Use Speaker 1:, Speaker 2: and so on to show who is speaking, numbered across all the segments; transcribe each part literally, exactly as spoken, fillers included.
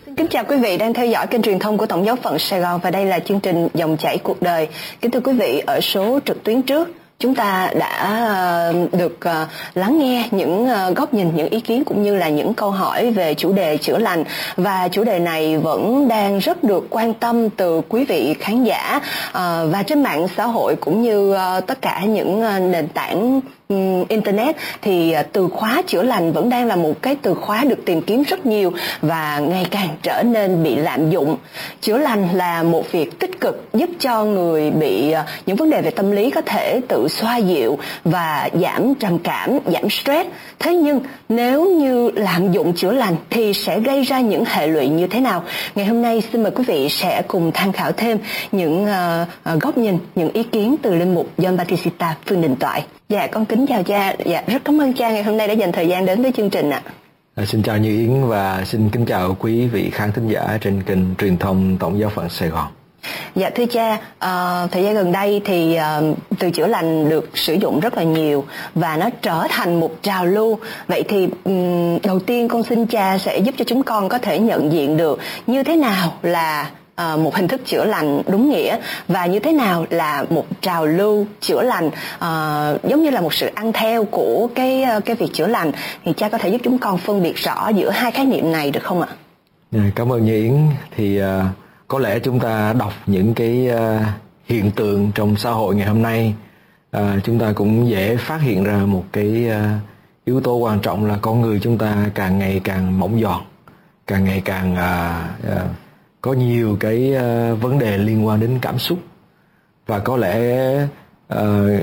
Speaker 1: Kính chào quý vị đang theo dõi kênh truyền thông của Tổng giáo phận Sài Gòn và đây là chương trình Dòng chảy cuộc đời. Kính thưa quý vị, ở số trực tuyến trước chúng ta đã được lắng nghe những góc nhìn, những ý kiến cũng như là những câu hỏi về chủ đề chữa lành, và chủ đề này vẫn đang rất được quan tâm từ quý vị khán giả và trên mạng xã hội cũng như tất cả những nền tảng Internet. Thì từ khóa chữa lành vẫn đang là một cái từ khóa được tìm kiếm rất nhiều và ngày càng trở nên bị lạm dụng. Chữa lành là một việc tích cực giúp cho người bị những vấn đề về tâm lý có thể tự xoa dịu và giảm trầm cảm, giảm stress. Thế nhưng nếu như lạm dụng chữa lành thì sẽ gây ra những hệ lụy như thế nào? Ngày hôm nay xin mời quý vị sẽ cùng tham khảo thêm những uh, uh, góc nhìn, những ý kiến từ linh mục John Batista Phương Đình Toại. Dạ, con kính chào cha. Dạ, rất cảm ơn cha ngày hôm nay đã dành thời gian đến với chương trình ạ.
Speaker 2: À, xin chào Như Yến và xin kính chào quý vị khán thính giả trên kênh truyền thông Tổng giáo phận Sài Gòn.
Speaker 1: Dạ thưa cha, uh, thời gian gần đây thì uh, từ chữa lành được sử dụng rất là nhiều và nó trở thành một trào lưu. Vậy thì um, đầu tiên con xin cha sẽ giúp cho chúng con có thể nhận diện được như thế nào là uh, một hình thức chữa lành đúng nghĩa và như thế nào là một trào lưu chữa lành, uh, giống như là một sự ăn theo của cái uh, cái việc chữa lành. Thì cha có thể giúp chúng con phân biệt rõ giữa hai khái niệm này được không ạ?
Speaker 2: Cảm ơn Như Yến. Thì uh... có lẽ chúng ta đọc những cái uh, hiện tượng trong xã hội ngày hôm nay, uh, chúng ta cũng dễ phát hiện ra một cái uh, yếu tố quan trọng là con người chúng ta càng ngày càng mỏng giòn, càng ngày càng uh, uh, có nhiều cái uh, vấn đề liên quan đến cảm xúc. Và có lẽ uh,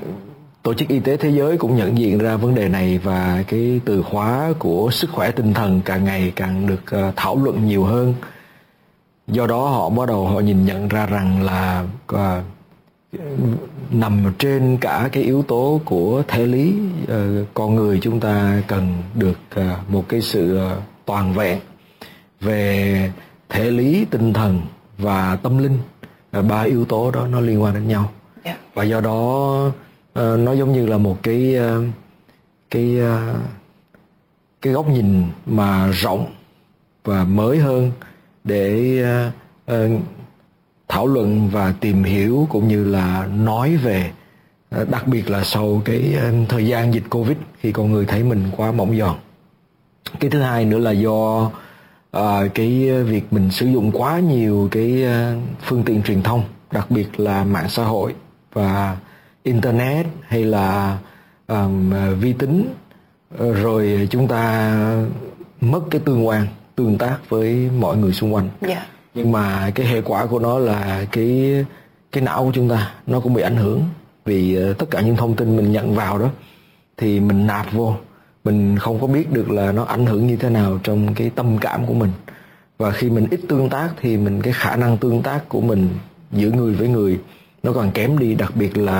Speaker 2: Tổ chức Y tế Thế giới cũng nhận diện ra vấn đề này, và cái từ khóa của sức khỏe tinh thần càng ngày càng được uh, thảo luận nhiều hơn. Do đó họ bắt đầu họ nhìn nhận ra rằng là uh, nằm trên cả cái yếu tố của thể lý, uh, con người chúng ta cần được uh, một cái sự uh, toàn vẹn về thể lý, tinh thần và tâm linh. Uh, ba yếu tố đó nó liên quan đến nhau. Yeah. Và do đó uh, nó giống như là một cái uh, cái uh, cái góc nhìn mà rộng và mới hơn để uh, uh, thảo luận và tìm hiểu cũng như là nói về, uh, đặc biệt là sau cái uh, thời gian dịch Covid, khi con người thấy mình quá mỏng giòn. Cái thứ hai nữa là do uh, cái việc mình sử dụng quá nhiều cái uh, phương tiện truyền thông, đặc biệt là mạng xã hội và Internet hay là um, vi tính, uh, rồi chúng ta mất cái tương quan, tương tác với mọi người xung quanh. Yeah. Nhưng mà cái hệ quả của nó là cái cái não của chúng ta nó cũng bị ảnh hưởng, vì uh, tất cả những thông tin mình nhận vào đó thì mình nạp vô, mình không có biết được là nó ảnh hưởng như thế nào trong cái tâm cảm của mình. Và khi mình ít tương tác thì mình cái khả năng tương tác của mình giữa người với người nó còn kém đi, đặc biệt là